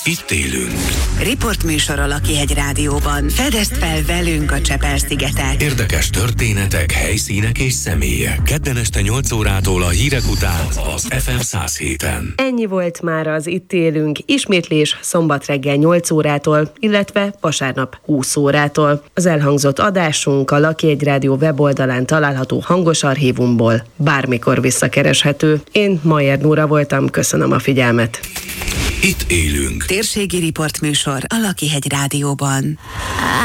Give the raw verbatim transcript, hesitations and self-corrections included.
Itt élünk. Riportműsor a Lakihegy Rádióban. Fedezd fel velünk a Csepel-szigetet. Érdekes történetek, helyszínek és személyek. Kedden este nyolc órától a hírek után az ef em száz héten. Ennyi volt már az Itt élünk. Ismétlés szombat reggel nyolc órától, illetve vasárnap húsz órától. Az elhangzott adásunk a Lakihegy Rádió weboldalán található hangos archívumból bármikor visszakereshető. Én Majer Nóra voltam, köszönöm a figyelmet. Itt élünk. Térségi riportműsor a Lakihegy Rádióban.